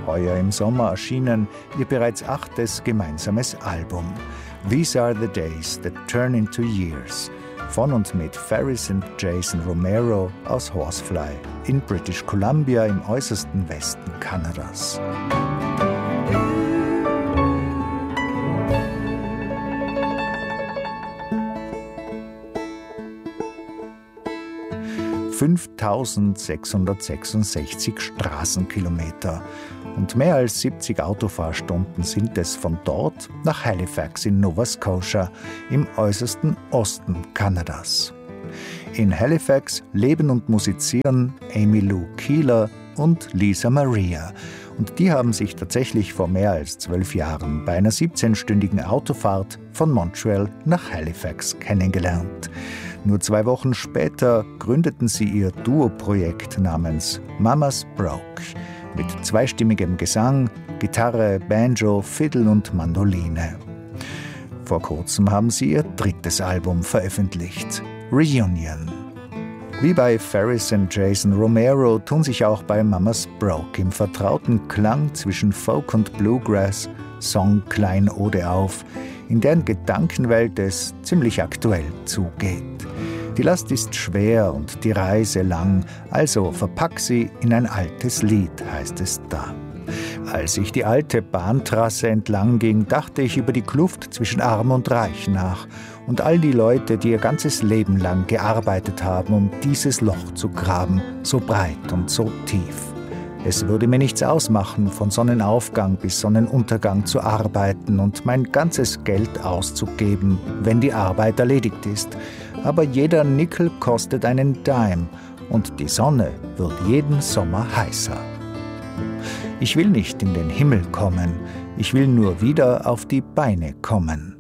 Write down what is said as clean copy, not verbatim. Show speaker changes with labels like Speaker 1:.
Speaker 1: heuer im Sommer erschienen, ihr bereits 8. gemeinsames Album. These Are the Days That Turn into Years. Von und mit Ferris und Jason Romero aus Horsefly in British Columbia im äußersten Westen Kanadas. (5.666 Straßenkilometer) und mehr als 70 Autofahrstunden sind es von dort nach Halifax in Nova Scotia im äußersten Osten Kanadas. In Halifax leben und musizieren Emmylou Keeler und Lisa Maria. Und die haben sich tatsächlich vor mehr als 12 Jahren bei einer 17-stündigen Autofahrt von Montreal nach Halifax kennengelernt. Nur 2 Wochen später gründeten sie ihr Duo-Projekt namens Mamas Broke mit zweistimmigem Gesang, Gitarre, Banjo, Fiddle und Mandoline. Vor kurzem haben sie ihr 3. Album veröffentlicht, Reunion. Wie bei Ferris und Jason Romero tun sich auch bei Mamas Broke im vertrauten Klang zwischen Folk und Bluegrass Song-Kleinode auf, in deren Gedankenwelt es ziemlich aktuell zugeht. Die Last ist schwer und die Reise lang, also verpack sie in ein altes Lied, heißt es da. Als ich die alte Bahntrasse entlang ging, dachte ich über die Kluft zwischen Arm und Reich nach und all die Leute, die ihr ganzes Leben lang gearbeitet haben, um dieses Loch zu graben, so breit und so tief. Es würde mir nichts ausmachen, von Sonnenaufgang bis Sonnenuntergang zu arbeiten und mein ganzes Geld auszugeben, wenn die Arbeit erledigt ist. Aber jeder Nickel kostet einen Dime und die Sonne wird jeden Sommer heißer. Ich will nicht in den Himmel kommen, ich will nur wieder auf die Beine kommen.